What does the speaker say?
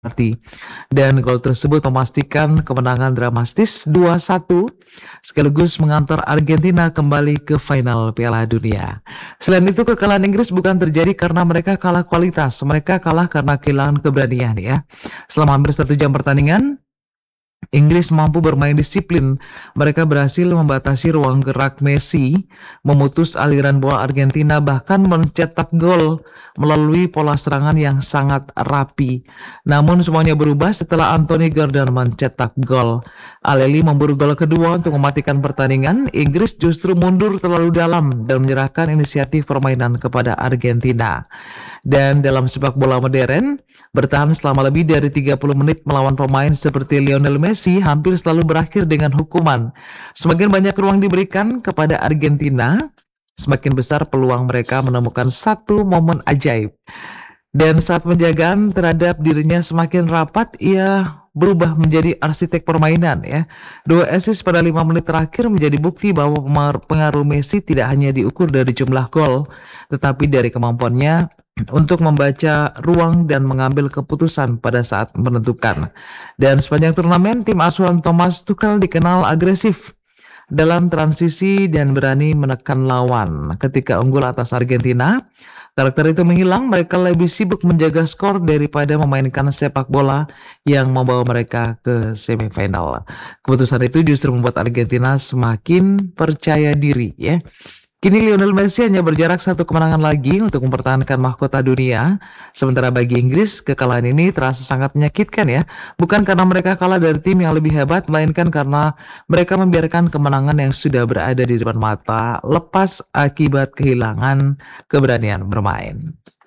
Arti. Dan gol tersebut memastikan kemenangan dramatis 2-1 sekaligus mengantar Argentina kembali ke final Piala Dunia. Selain itu kekalahan Inggris bukan terjadi karena mereka kalah kualitas, mereka kalah karena kehilangan keberanian ya. Selama hampir 1 jam pertandingan, Inggris mampu bermain disiplin. Mereka berhasil membatasi ruang gerak Messi, memutus aliran bola Argentina, bahkan mencetak gol melalui pola serangan yang sangat rapi. Namun semuanya berubah setelah Anthony Gordon mencetak gol. Aleli memburu gol kedua untuk mematikan pertandingan. Inggris justru mundur terlalu dalam dan menyerahkan inisiatif permainan kepada Argentina. Dan dalam sepak bola modern, bertahan selama lebih dari 30 menit melawan pemain seperti Lionel Messi hampir selalu berakhir dengan hukuman. Semakin banyak ruang diberikan kepada Argentina, semakin besar peluang mereka menemukan satu momen ajaib. Dan saat penjagaan terhadap dirinya semakin rapat, ia berubah menjadi arsitek permainan ya. 2 assist pada 5 menit terakhir menjadi bukti bahwa pengaruh Messi tidak hanya diukur dari jumlah gol, tetapi dari kemampuannya untuk membaca ruang dan mengambil keputusan pada saat menentukan. Dan sepanjang turnamen, tim asuhan Thomas Tuchel dikenal agresif dalam transisi dan berani menekan lawan. Ketika unggul atas Argentina, karakter itu menghilang, mereka lebih sibuk menjaga skor daripada memainkan sepak bola yang membawa mereka ke semifinal. Keputusan itu justru membuat Argentina semakin percaya diri ya. Kini Lionel Messi hanya berjarak 1 kemenangan lagi untuk mempertahankan mahkota dunia. Sementara bagi Inggris, kekalahan ini terasa sangat menyakitkan ya. Bukan karena mereka kalah dari tim yang lebih hebat, melainkan karena mereka membiarkan kemenangan yang sudah berada di depan mata lepas akibat kehilangan keberanian bermain.